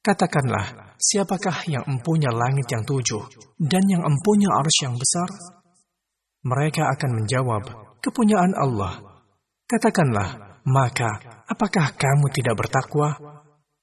Katakanlah, siapakah yang empunya langit yang 7 dan yang empunya arsy yang besar? Mereka akan menjawab, kepunyaan Allah. Katakanlah, maka apakah kamu tidak bertakwa?